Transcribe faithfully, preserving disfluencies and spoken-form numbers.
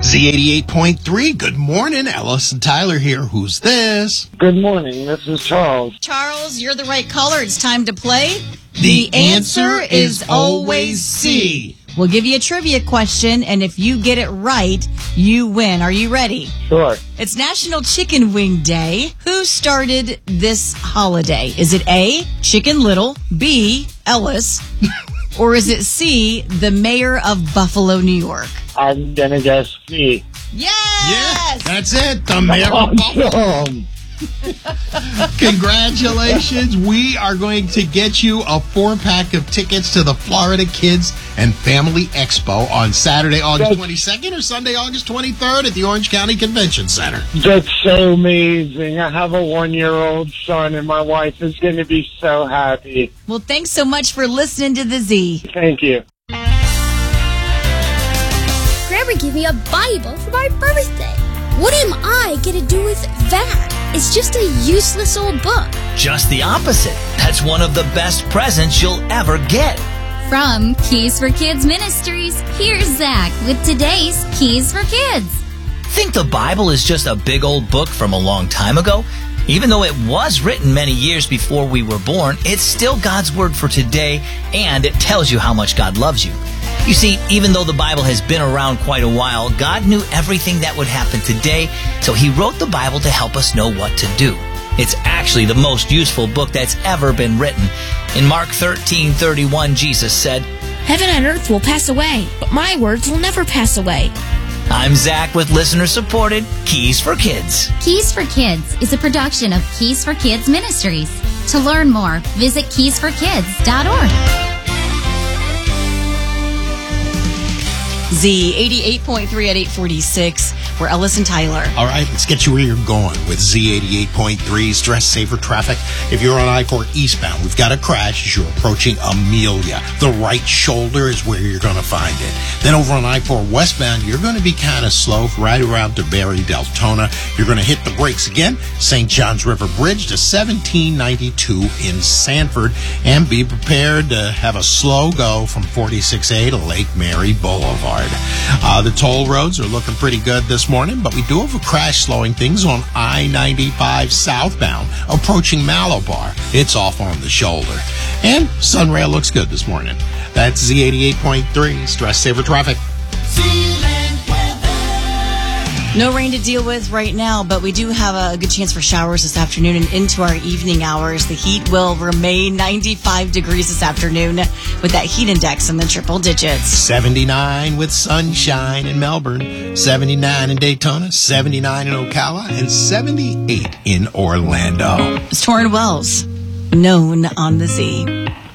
Z eighty-eight point three, good morning. Ellis and Tyler here. Who's this? Good morning. This is Charles. Charles, you're the right caller. It's time to play. The, the answer, answer is always C. We'll give you a trivia question, and if you get it right, you win. Are you ready? Sure. It's National Chicken Wing Day. Who started this holiday? Is it A, Chicken Little, B, Ellis, or is it C, the mayor of Buffalo, New York? I'm going to guess C. Yes! Yeah, that's it. The mayor of Buffalo. Congratulations. We are going to get you a four-pack of tickets to the Florida Kids and Family Expo on Saturday, August twenty-second or Sunday, August twenty-third at the Orange County Convention Center. That's so amazing. I have a one-year-old son, and my wife is going to be so happy. Well, thanks so much for listening to The Z. Thank you. Grandma gave me a Bible for my birthday. What am I going to do with that? It's just a useless old book. Just the opposite. That's one of the best presents you'll ever get. From Keys for Kids Ministries, here's Zach with today's Keys for Kids. Think the Bible is just a big old book from a long time ago? Even though it was written many years before we were born, it's still God's word for today, and it tells you how much God loves you. You see, even though the Bible has been around quite a while, God knew everything that would happen today, so he wrote the Bible to help us know what to do. It's actually the most useful book that's ever been written. In Mark thirteen thirty-one, Jesus said, "Heaven and earth will pass away, but my words will never pass away." I'm Zach with listener-supported Keys for Kids. Keys for Kids is a production of Keys for Kids Ministries. To learn more, visit keys for kids dot org. Z eighty-eight point three at eight forty-six. We're Ellis and Tyler. All right, let's get you where you're going with Z eighty-eight point three, stress saver traffic. If you're on I four eastbound, we've got a crash as you're approaching Amelia. The right shoulder is where you're going to find it. Then over on I four westbound, you're going to be kind of slow right around to Barry Deltona. You're going to hit the brakes again. Saint Johns River Bridge to seventeen ninety-two in Sanford. And be prepared to have a slow go from forty-six A to Lake Mary Boulevard. Uh, the toll roads are looking pretty good this morning, but we do have a crash slowing things on I ninety-five southbound, approaching Malabar. It's off on the shoulder. And Sunrail looks good this morning. That's Z eighty-eight point three, stress saver traffic. No rain to deal with right now, but we do have a good chance for showers this afternoon and into our evening hours. The heat will remain ninety-five degrees this afternoon with that heat index in the triple digits. seventy-nine with sunshine in Melbourne, seventy-nine in Daytona, seventy-nine in Ocala, and seventy-eight in Orlando. It's Torrin Wells, known on the Z.